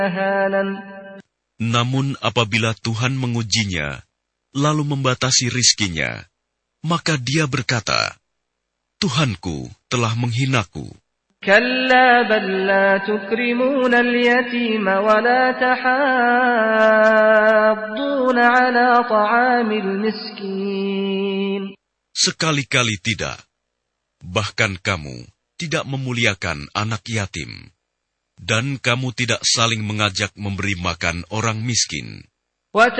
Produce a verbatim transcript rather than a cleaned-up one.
Namun apabila Tuhan mengujinya, lalu membatasi rizkinya, maka dia berkata, Tuhanku telah menghinaku. كلا بل لا تكرمون اليتيم ولا تحاضون على طعام المسكين. Sekali-kali tidak. Bahkan kamu tidak memuliakan anak yatim. Dan kamu tidak saling mengajak memberi makan orang miskin.